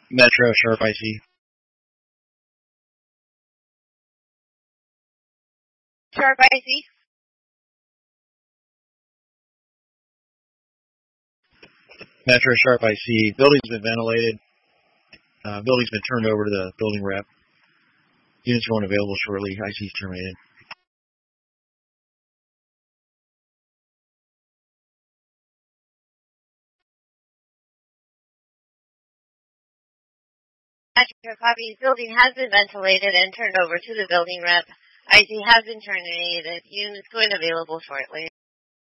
Metro Sharp IC. Sharp IC. Metro Sharp IC. Building's been ventilated. Building's been turned over to the building rep. Units going available shortly. IC's terminated. Metro copy. Building has been ventilated and turned over to the building rep. IC has been terminated. Units going available shortly.